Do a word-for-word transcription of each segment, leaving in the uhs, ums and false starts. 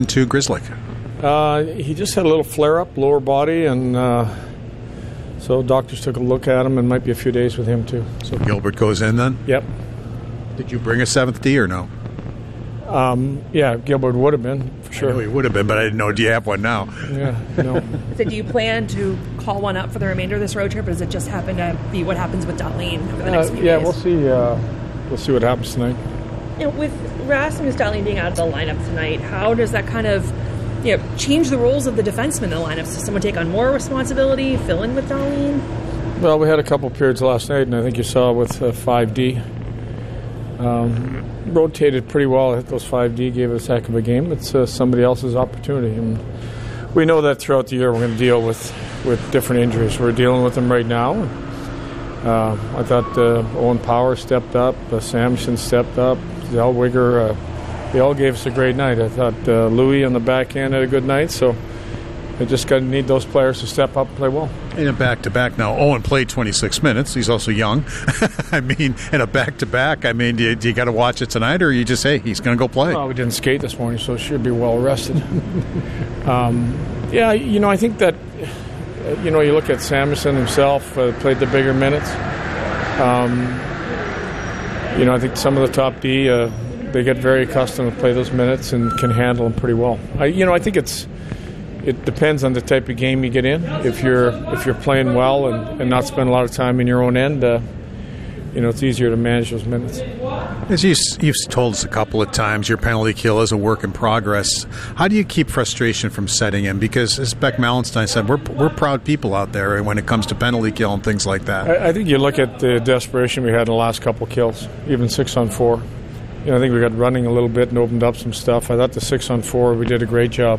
to Grzelcyk? Uh, he just had a little flare-up, lower body, and uh, so doctors took a look at him, and might be a few days with him too. So Gilbert goes in then? Yep. Did you bring a seventh D or no? Um, yeah, Gilbert would have been, for sure. I know he would have been, but I didn't know. Do you have one now? Yeah, no. So do you plan to call one up for the remainder of this road trip, or does it just happen to be what happens with Dahlin over the next Uh, few yeah, days? we'll see. Uh, we'll see what happens tonight. You know, with Rasmus Dahlin being out of the lineup tonight, how does that kind of, you know, change the roles of the defensemen in the lineup? Does someone take on more responsibility, fill in with Dahlin? Well, we had a couple periods last night, and I think you saw with uh, five D. Um, rotated pretty well. I think those five D gave us a heck of a game. It's uh, somebody else's opportunity. And we know that throughout the year we're going to deal with, with different injuries. We're dealing with them right now. Uh, I thought uh, Owen Power stepped up, uh, Samson stepped up, Zellweger, uh, they all gave us a great night. I thought uh, Louis on the back end had a good night, so I just got to need those players to step up and play well. In a back-to-back now, Owen played twenty-six minutes. He's also young. I mean, in a back-to-back, I mean, do you, do you got to watch it tonight, or you just say, hey, he's going to go play? Well, we didn't skate this morning, so should be well rested. um, yeah, you know, I think that, you know, you look at Samuelson himself, uh, played the bigger minutes. Um, you know, I think some of the top D, uh, they get very accustomed to play those minutes and can handle them pretty well. I, you know, I think it's it depends on the type of game you get in. If you're if you're playing well and, and not spend a lot of time in your own end, uh, you know, it's easier to manage those minutes. As you, you've told us a couple of times, your penalty kill is a work in progress. How do you keep frustration from setting in? Because as Beck Malenstein said, we're we're proud people out there when it comes to penalty kill and things like that. I, I think you look at the desperation we had in the last couple of kills, even six on four. You know, I think we got running a little bit and opened up some stuff. I thought the six on four, we did a great job.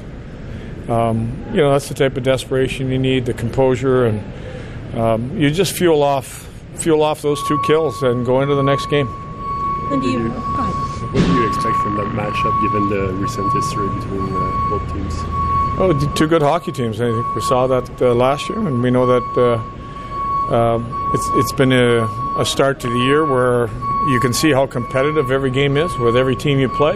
Um, you know, that's the type of desperation you need, the composure, and um, you just fuel off fuel off those two kills and go into the next game. And do you, go ahead. What do you expect from that matchup, given the recent history between uh, both teams? Oh, two good hockey teams. I think we saw that uh, last year, and we know that uh, um, it's it's been a, a start to the year where you can see how competitive every game is with every team you play.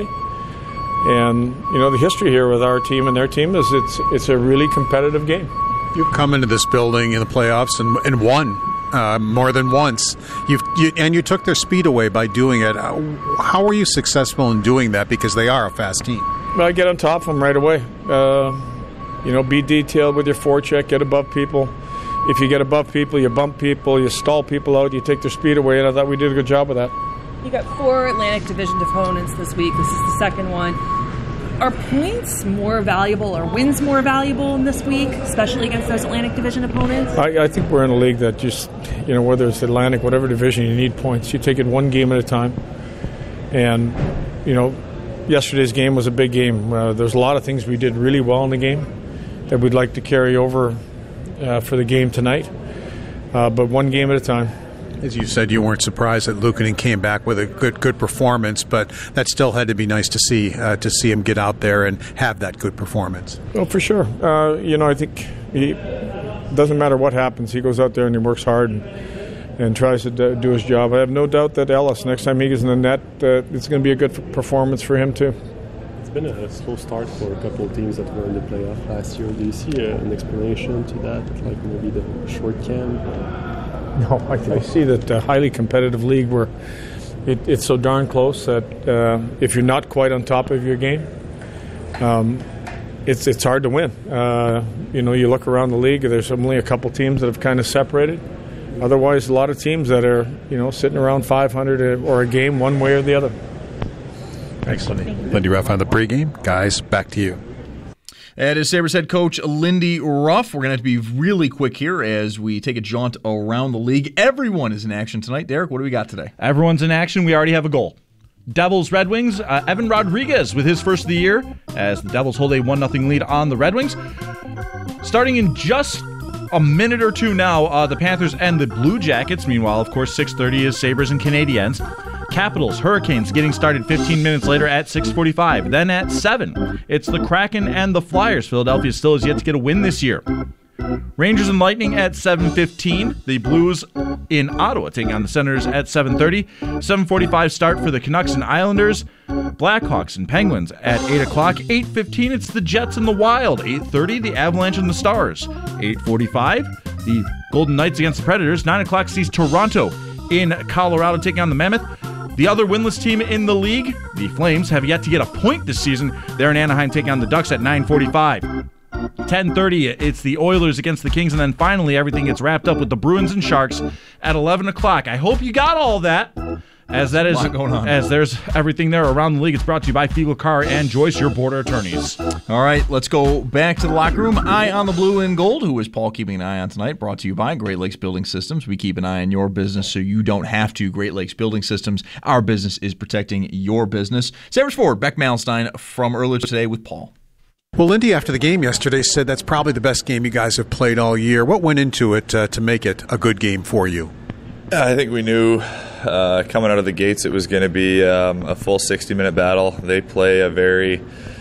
And, you know, the history here with our team and their team is it's it's a really competitive game. You've come into this building in the playoffs and, and won uh, more than once. You've you, and you took their speed away by doing it. How were you successful in doing that? Because they are a fast team. Well, get on top of them right away. Uh, you know, be detailed with your forecheck, get above people. If you get above people, you bump people, you stall people out, you take their speed away, and I thought we did a good job of that. You got four Atlantic Division opponents this week. This is the second one. Are points more valuable or wins more valuable in this week, especially against those Atlantic Division opponents? I, I think we're in a league that just, you know, whether it's Atlantic, whatever division, you need points. You take it one game at a time. And, you know, yesterday's game was a big game. Uh, there's a lot of things we did really well in the game that we'd like to carry over uh, for the game tonight. Uh, but one game at a time. As you said, you weren't surprised that Luukkonen came back with a good good performance, but that still had to be nice to see uh, to see him get out there and have that good performance. Well, for sure. Uh, you know, I think he doesn't matter what happens. He goes out there and he works hard and, and tries to do his job. I have no doubt that Ellis, next time he gets in the net, uh, it's going to be a good performance for him too. It's been a slow start for a couple of teams that were in the playoff last year. Do you see uh, an explanation to that, like maybe the short camp? No, I, I see that a highly competitive league where it, it's so darn close that uh, if you're not quite on top of your game, um, it's it's hard to win. Uh, you know, you look around the league, there's only a couple teams that have kind of separated. Otherwise, a lot of teams that are, you know, sitting around five hundred or a game one way or the other. Thanks, Lindy. Lindy Ruff on the pregame. Guys, back to you. That is Sabres head coach Lindy Ruff. We're going to have to be really quick here as we take a jaunt around the league. Everyone is in action tonight. Derek, what do we got today? Everyone's in action. We already have a goal. Devils, Red Wings, uh, Evan Rodriguez with his first of the year as the Devils hold a one nothing lead on the Red Wings. Starting in just a minute or two now, uh, the Panthers and the Blue Jackets. Meanwhile, of course, six thirty is Sabres and Canadiens. Capitals, Hurricanes getting started fifteen minutes later at six forty-five. Then at seven, it's the Kraken and the Flyers. Philadelphia still has yet to get a win this year. Rangers and Lightning at seven fifteen. The Blues in Ottawa taking on the Senators at seven thirty. seven forty-five start for the Canucks and Islanders. Blackhawks and Penguins at eight o'clock. eight fifteen, it's the Jets and the Wild. eight thirty, the Avalanche and the Stars. eight forty-five, the Golden Knights against the Predators. nine o'clock sees Toronto in Colorado taking on the Mammoth. The other winless team in the league, the Flames, have yet to get a point this season. They're in Anaheim taking on the Ducks at nine forty-five. ten thirty, it's the Oilers against the Kings, and then finally everything gets wrapped up with the Bruins and Sharks at eleven o'clock. I hope you got all that, as that is going on. As there's everything there around the league. It's brought to you by Fiegel Carr and Joyce, your border attorneys. All right, let's go back to the locker room. Eye on the blue and gold. Who is Paul keeping an eye on tonight? Brought to you by Great Lakes Building Systems. We keep an eye on your business so you don't have to. Great Lakes Building Systems. Our business is protecting your business. Sabres forward, Beck Malenstein from earlier today with Paul. Well, Lindy, after the game yesterday, said that's probably the best game you guys have played all year. What went into it uh, to make it a good game for you? I think we knew uh, coming out of the gates it was going to be um, a full sixty-minute battle. They play a very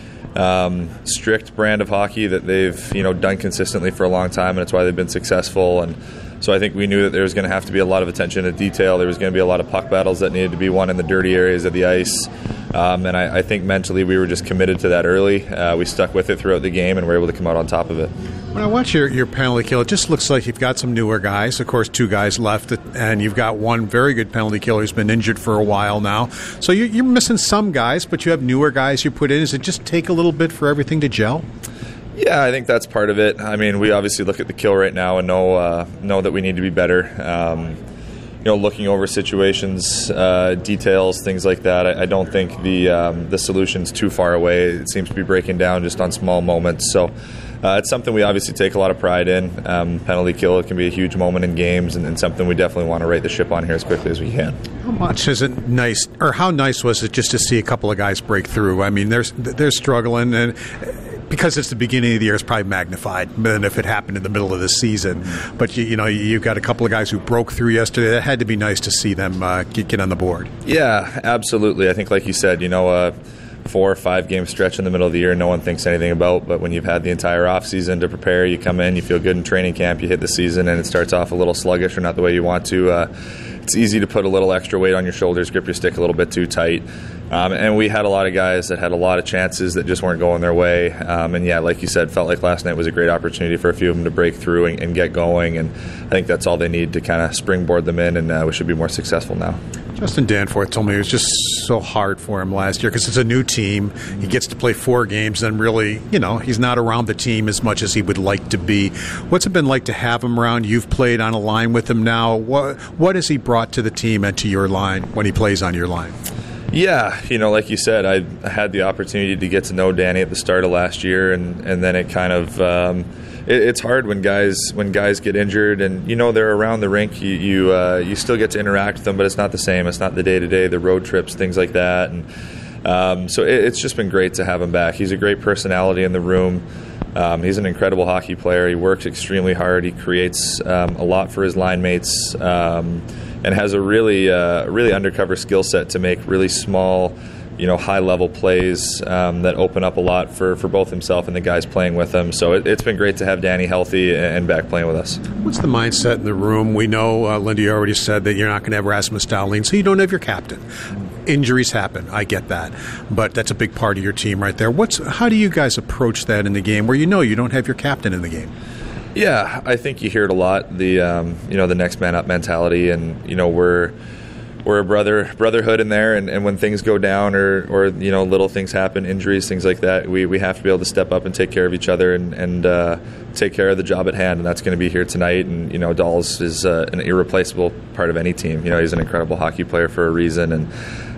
um, strict brand of hockey that they've you know done consistently for a long time, and it's why they've been successful. And so I think we knew that there was going to have to be a lot of attention to detail. There was going to be a lot of puck battles that needed to be won in the dirty areas of the ice. Um, and I, I think mentally we were just committed to that early. Uh, we stuck with it throughout the game and were able to come out on top of it. When I watch your, your penalty kill, it just looks like you've got some newer guys. Of course, two guys left, and you've got one very good penalty killer who's been injured for a while now. So you're, you're missing some guys, but you have newer guys you put in. Does it just take a little bit for everything to gel? Yeah, I think that's part of it. I mean, we obviously look at the kill right now and know uh, know that we need to be better. Um, you know, looking over situations, uh, details, things like that. I, I don't think the um, the solution's too far away. It seems to be breaking down just on small moments. So uh, it's something we obviously take a lot of pride in. Um, penalty kill, it can be a huge moment in games, and, and something we definitely want to right the ship on here as quickly as we can. How much is it nice, or how nice was it just to see a couple of guys break through? I mean, they're they're struggling, and because it's the beginning of the year, it's probably magnified than if it happened in the middle of the season. But, you, you know, you've got a couple of guys who broke through yesterday. That had to be nice to see them uh, get, get on the board. Yeah, absolutely. I think, like you said, you know, a four or five game stretch in the middle of the year no one thinks anything about. But when you've had the entire offseason to prepare, you come in, you feel good in training camp, you hit the season, and it starts off a little sluggish or not the way you want to. Uh, it's easy to put a little extra weight on your shoulders, grip your stick a little bit too tight. Um, and we had a lot of guys that had a lot of chances that just weren't going their way. Um, and, yeah, like you said, felt like last night was a great opportunity for a few of them to break through and, and get going. And I think that's all they need to kind of springboard them in, and uh, we should be more successful now. Justin Danforth told me it was just so hard for him last year because it's a new team. He gets to play four games, and really, you know, he's not around the team as much as he would like to be. What's it been like to have him around? You've played on a line with him now. What, what has he brought to the team and to your line when he plays on your line? Yeah, you know, like you said, I had the opportunity to get to know Danny at the start of last year, and, and then it kind of um, it, it's hard when guys when guys get injured, and you know they're around the rink. You you, uh, you still get to interact with them, but it's not the same. It's not the day to day, the road trips, things like that, and um, so it, it's just been great to have him back. He's a great personality in the room. Um, he's an incredible hockey player. He works extremely hard. He creates um, a lot for his line mates. Um, and has a really, uh, really undercover skill set to make really small, you know, high-level plays um, that open up a lot for, for both himself and the guys playing with him. So it, it's been great to have Danny healthy and back playing with us. What's the mindset in the room? We know, uh, Lindy already said that you're not going to have Rasmus Dahlin, so you don't have your captain. Injuries happen. I get that. But that's a big part of your team right there. What's how do you guys approach that in the game where you know you don't have your captain in the game? Yeah, I think you hear it a lot. The um, you know the next man up mentality, and you know we're we're a brother brotherhood in there, and, and when things go down or, or you know little things happen, injuries, things like that, we, we have to be able to step up and take care of each other and, and uh, take care of the job at hand, and that's going to be here tonight. And you know Dolls is uh, an irreplaceable part of any team. You know he's an incredible hockey player for a reason, and.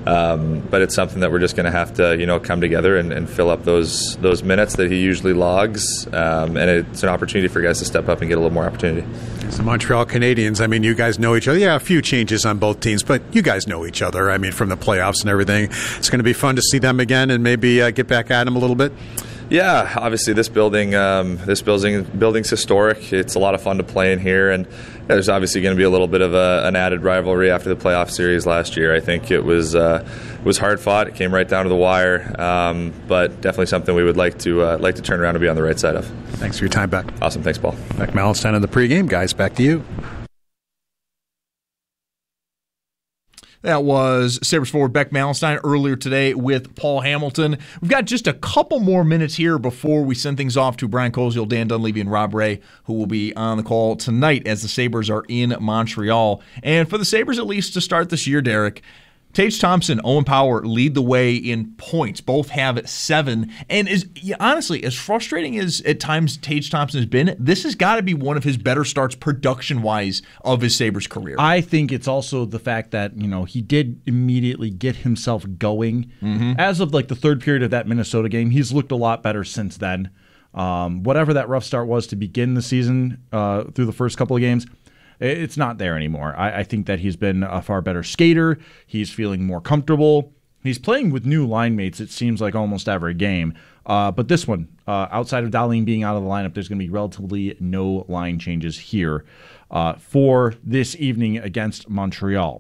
Um, but it's something that we're just going to have to, you know, come together and, and fill up those those minutes that he usually logs, um, and it's an opportunity for guys to step up and get a little more opportunity. It's the Montreal Canadiens. I mean, you guys know each other. Yeah, a few changes on both teams, but you guys know each other. I mean, from the playoffs and everything, it's going to be fun to see them again and maybe uh, get back at them a little bit. Yeah, obviously this building, um, this building, building's historic. It's a lot of fun to play in here, and yeah, there's obviously going to be a little bit of a, an added rivalry after the playoff series last year. I think it was uh, was hard fought. It came right down to the wire, um, but definitely something we would like to uh, like to turn around and be on the right side of. Thanks for your time, Beck. Awesome, thanks, Paul. Beck Malenstein in the pregame, guys. Back to you. That was Sabres forward Beck Malenstein earlier today with Paul Hamilton. We've got just a couple more minutes here before we send things off to Brian Koziol, Dan Dunleavy, and Rob Ray, who will be on the call tonight as the Sabres are in Montreal. And for the Sabres, at least to start this year, Derek, Tage Thompson, Owen Power lead the way in points. Both have seven. And is honestly, as frustrating as at times Tage Thompson has been, this has got to be one of his better starts production-wise of his Sabres career. I think it's also the fact that, you know, he did immediately get himself going. Mm-hmm. As of like the third period of that Minnesota game, he's looked a lot better since then. Um, whatever that rough start was to begin the season uh, through the first couple of games, it's not there anymore. I, I think that he's been a far better skater. He's feeling more comfortable. He's playing with new line mates, it seems like, almost every game. Uh, but this one, uh, outside of Dahlin being out of the lineup, there's going to be relatively no line changes here uh, for this evening against Montreal.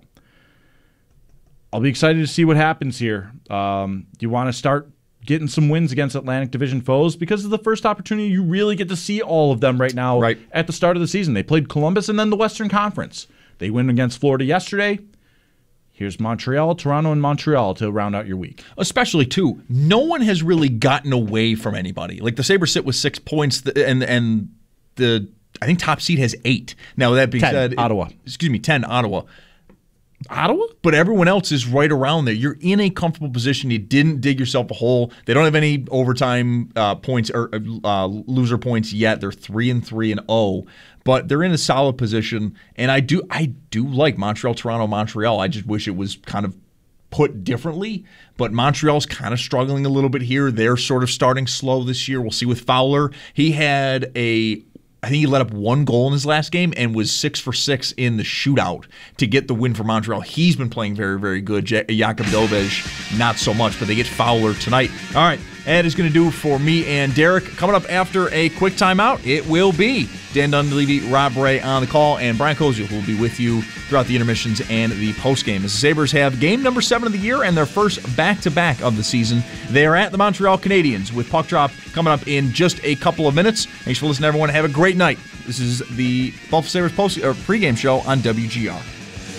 I'll be excited to see what happens here. Um, do you want to start getting some wins against Atlantic Division foes? Because it's the first opportunity you really get to see all of them right now right. at the start of the season. They played Columbus and then the Western Conference. They win against Florida yesterday. Here's Montreal, Toronto, and Montreal to round out your week. Especially, too, no one has really gotten away from anybody. Like the Sabres sit with six points, and and the I think top seed has eight. Now, that being ten, said, Ottawa. It, excuse me, ten, Ottawa. Ottawa? But everyone else is right around there. You're in a comfortable position. You didn't dig yourself a hole. They don't have any overtime uh, points or uh, loser points yet. They're three and three and oh, but they're in a solid position. And I do, I do like Montreal, Toronto, Montreal. I just wish it was kind of put differently. But Montreal's kind of struggling a little bit here. They're sort of starting slow this year. We'll see with Fowler. He had a. I think he let up one goal in his last game and was six for six in the shootout to get the win for Montreal. He's been playing very, very good. Jakub Dobej, not so much, but they get Fowler tonight. All right, that is going to do for me and Derek. Coming up after a quick timeout, it will be Dan Dunleavy, Rob Ray on the call, and Brian Koziol, who will be with you throughout the intermissions and the postgame. As the Sabres have game number seven of the year and their first back-to-back of the season. They are at the Montreal Canadiens with Puck Drop coming up in just a couple of minutes. Thanks for listening, everyone. Have a great night. This is the Buffalo Sabres post or pregame show on W G R.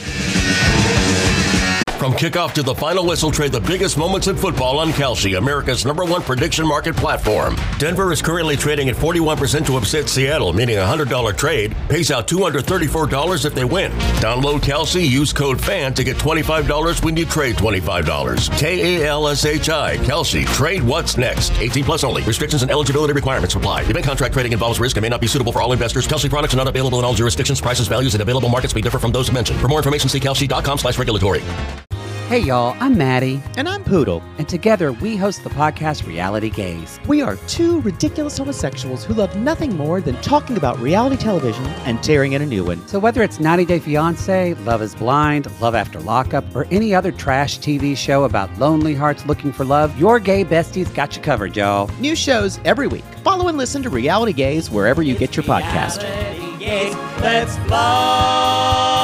From kickoff to the final whistle, trade the biggest moments in football on Kalshi, America's number one prediction market platform. Denver is currently trading at forty-one percent to upset Seattle, meaning a one hundred dollars trade pays out two hundred thirty-four dollars if they win. Download Kalshi, use code FAN to get twenty-five dollars when you trade twenty-five dollars. K A L S H I, Kalshi. Trade what's next. eighteen plus only. Restrictions and eligibility requirements apply. Event contract trading involves risk and may not be suitable for all investors. Kalshi products are not available in all jurisdictions. Prices, values, and available markets may differ from those mentioned. For more information, see kalshi.com slash regulatory. Hey y'all, I'm Maddie. And I'm Poodle. And together we host the podcast Reality Gaze. We are two ridiculous homosexuals who love nothing more than talking about reality television and tearing in a new one. So whether it's ninety day fiancé, Love is Blind, Love After Lockup, or any other trash T V show about lonely hearts looking for love, your gay besties got you covered, y'all. New shows every week. Follow and listen to Reality Gaze wherever you get your podcast. Reality Gaze, let's love.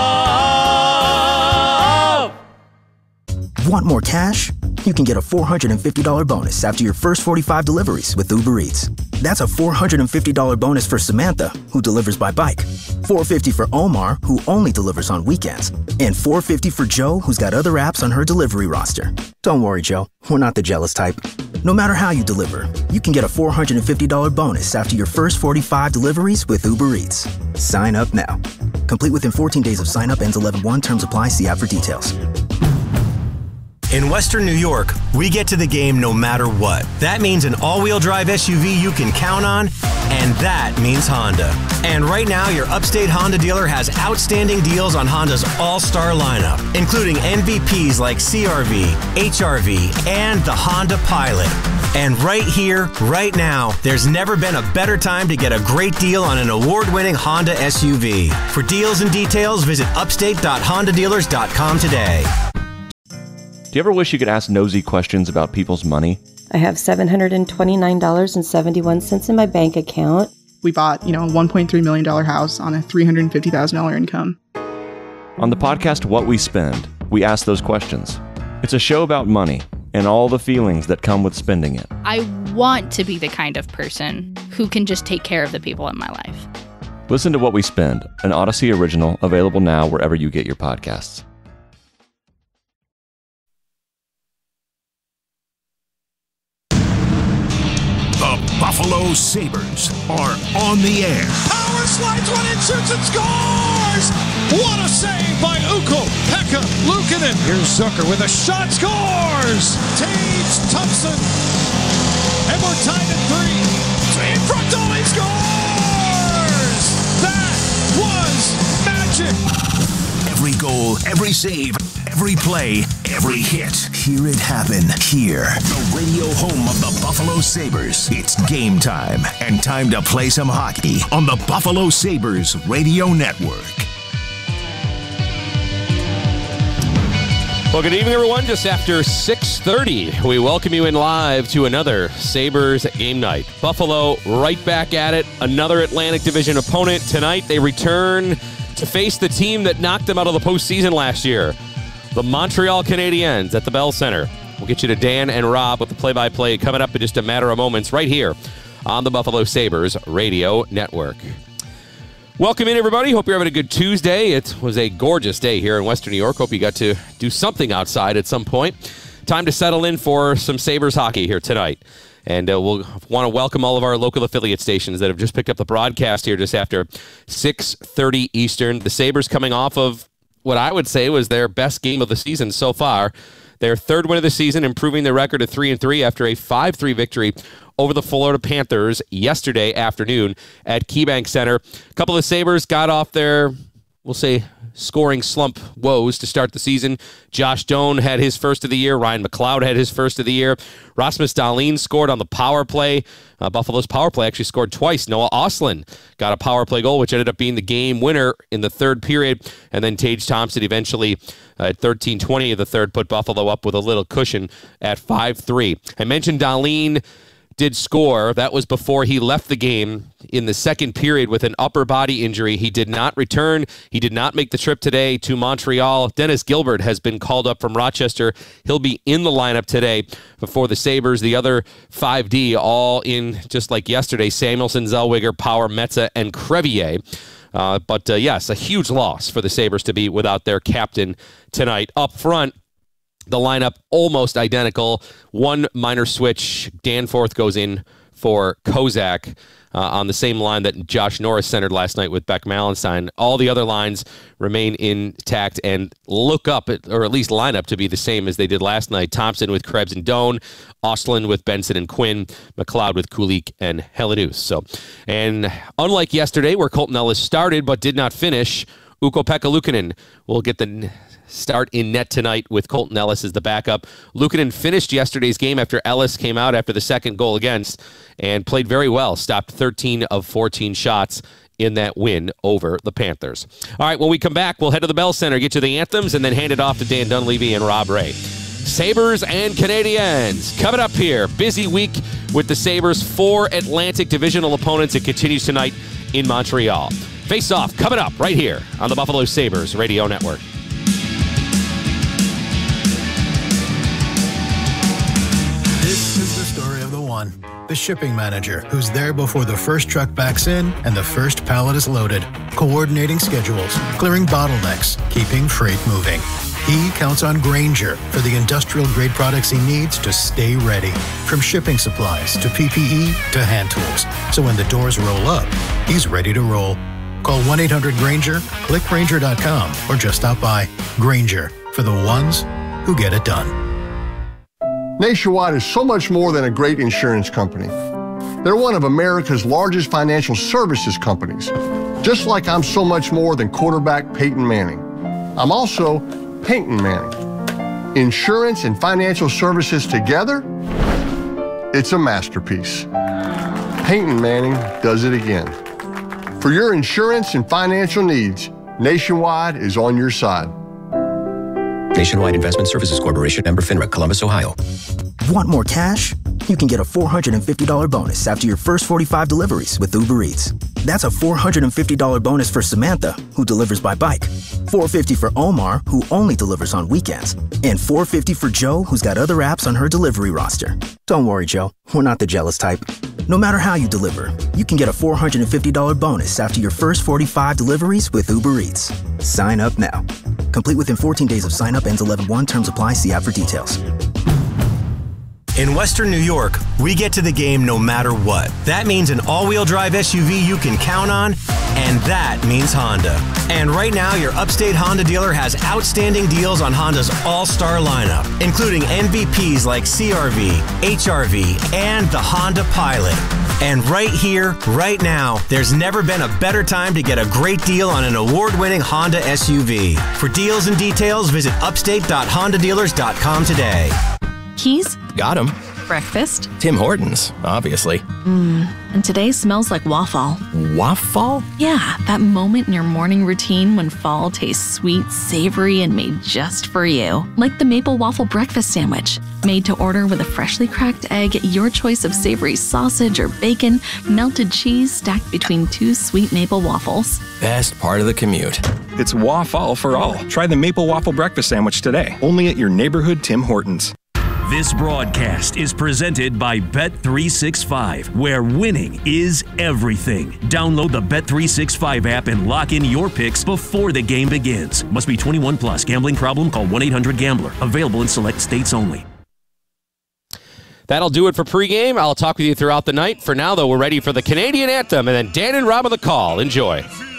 Want more cash? You can get a four hundred fifty dollars bonus after your first forty-five deliveries with Uber Eats. That's a four hundred fifty dollars bonus for Samantha, who delivers by bike. four hundred fifty dollars for Omar, who only delivers on weekends. And four hundred fifty dollars for Joe, who's got other apps on her delivery roster. Don't worry, Joe. We're not the jealous type. No matter how you deliver, you can get a four hundred fifty dollars bonus after your first forty-five deliveries with Uber Eats. Sign up now. Complete within fourteen days of sign up. Ends eleven one. Terms apply. See app for details. In Western New York, we get to the game no matter what. That means an all-wheel drive S U V you can count on, and that means Honda. And right now, your Upstate Honda dealer has outstanding deals on Honda's all-star lineup, including M V Ps like C R V, H R V, and the Honda Pilot. And right here, right now, there's never been a better time to get a great deal on an award-winning Honda S U V. For deals and details, visit upstate dot honda dealers dot com today. Do you ever wish you could ask nosy questions about people's money? I have seven hundred twenty-nine dollars and seventy-one cents in my bank account. We bought, you know, a one point three million dollars house on a three hundred fifty thousand dollars income. On the podcast What We Spend, we ask those questions. It's a show about money and all the feelings that come with spending it. I want to be the kind of person who can just take care of the people in my life. Listen to What We Spend, an Odyssey original, available now wherever you get your podcasts. The Buffalo Sabres are on the air. Power slides one and shoots and scores! What a save by Ukko-Pekka Luukkonen. Here's Zucker with a shot, scores! Tage Thompson. And we're tied at three. In front, Dolly scores! That was magic! Every goal, every save, every play, every hit. Hear it happen here. The radio home of the Buffalo Sabres. It's game time and time to play some hockey on the Buffalo Sabres Radio Network. Well, good evening, everyone. Just after six thirty, we welcome you in live to another Sabres game night. Buffalo right back at it. Another Atlantic Division opponent. Tonight, they return to face the team that knocked them out of the postseason last year, the Montreal Canadiens at the Bell Center. We'll get you to Dan and Rob with the play-by-play coming up in just a matter of moments right here on the Buffalo Sabres Radio Network. Welcome in, everybody. Hope you're having a good Tuesday. It was a gorgeous day here in Western New York. Hope you got to do something outside at some point. Time to settle in for some Sabres hockey here tonight. And uh, we'll want to welcome all of our local affiliate stations that have just picked up the broadcast here just after six thirty Eastern. The Sabres coming off of what I would say was their best game of the season so far. Their third win of the season, improving their record to three and three after a five three victory over the Florida Panthers yesterday afternoon at KeyBank Center. A couple of Sabres got off their, we'll say, scoring slump woes to start the season. Josh Doan had his first of the year. Ryan McLeod had his first of the year. Rasmus Dahlin scored on the power play. Uh, Buffalo's power play actually scored twice. Noah Ostlund got a power play goal, which ended up being the game winner in the third period. And then Tage Thompson eventually uh, at thirteen twenty of the third put Buffalo up with a little cushion at five three. I mentioned Dahlin did score. That was before he left the game in the second period with an upper body injury. He did not return. He did not make the trip today to Montreal. Dennis Gilbert has been called up from Rochester. He'll be in the lineup today before the Sabres. The other five D all in just like yesterday. Samuelson, Zellweger, Power, Metza, and Crevier. Uh, but uh, yes, a huge loss for the Sabres to be without their captain tonight. Up front, the lineup almost identical. One minor switch. Danforth goes in for Kozak uh, on the same line that Josh Norris centered last night with Beck Malenstein. All the other lines remain intact and look up, at, or at least line up to be the same as they did last night. Thompson with Krebs and Doan, Ostlund with Benson and Quinn, McLeod with Kulik and Helenius. So, and unlike yesterday where Colton Ellis started but did not finish, Ukko-Pekka Luukkonen will get the start in net tonight with Colton Ellis as the backup. Luukkonen finished yesterday's game after Ellis came out after the second goal against and played very well. Stopped thirteen of fourteen shots in that win over the Panthers. All right, when we come back, we'll head to the Bell Center, get to the anthems, and then hand it off to Dan Dunleavy and Rob Ray. Sabres and Canadiens coming up here. Busy week with the Sabres. Four Atlantic Divisional opponents. It continues tonight in Montreal. Face Off coming up right here on the Buffalo Sabres Radio Network. This is the story of the one, the shipping manager, who's there before the first truck backs in and the first pallet is loaded, coordinating schedules, clearing bottlenecks, keeping freight moving. He counts on Grainger for the industrial-grade products he needs to stay ready, from shipping supplies to P P E to hand tools. So when the doors roll up, he's ready to roll. Call one eight hundred Grainger, click Grainger dot com, or just stop by. Grainger, for the ones who get it done. Nationwide is so much more than a great insurance company. They're one of America's largest financial services companies, just like I'm so much more than quarterback Peyton Manning. I'm also Peyton Manning. Insurance and financial services together, it's a masterpiece. Peyton Manning does it again. For your insurance and financial needs, Nationwide is on your side. Nationwide Investment Services Corporation, member FINRA, Columbus, Ohio. Want more cash? you can get a four hundred fifty dollars bonus after your first forty-five deliveries with Uber Eats. That's a four hundred fifty dollars bonus for Samantha, who delivers by bike, four hundred fifty dollars for Omar, who only delivers on weekends, and four hundred fifty dollars for Joe, who's got other apps on her delivery roster. Don't worry, Joe, we're not the jealous type. No matter how you deliver, you can get a four hundred fifty dollars bonus after your first forty-five deliveries with Uber Eats. Sign up now. Complete within fourteen days of sign up, ends eleven one. Terms apply. See app for details. In Western New York, we get to the game no matter what. That means an all-wheel drive S U V you can count on, and that means Honda. And right now, your Upstate Honda dealer has outstanding deals on Honda's all-star lineup, including M V Ps like C R V, H R V, and the Honda Pilot. And right here, right now, there's never been a better time to get a great deal on an award-winning Honda S U V. For deals and details, visit upstate dot honda dealers dot com today. Keys? Got him. Breakfast? Tim Hortons, obviously. Mmm. And today smells like waffle. Waffle? Yeah, that moment in your morning routine when fall tastes sweet, savory, and made just for you. Like the maple waffle breakfast sandwich. Made to order with a freshly cracked egg, your choice of savory sausage or bacon, melted cheese stacked between two sweet maple waffles. Best part of the commute. It's waffle for all. Try the maple waffle breakfast sandwich today. Only at your neighborhood Tim Hortons. This broadcast is presented by Bet three sixty-five, where winning is everything. Download the Bet three sixty-five app and lock in your picks before the game begins. Must be twenty-one plus. Gambling problem? Call one eight hundred gambler. Available in select states only. That'll do it for pregame. I'll talk with you throughout the night. For now, though, we're ready for the Canadian anthem, and then Dan and Rob on the call. Enjoy.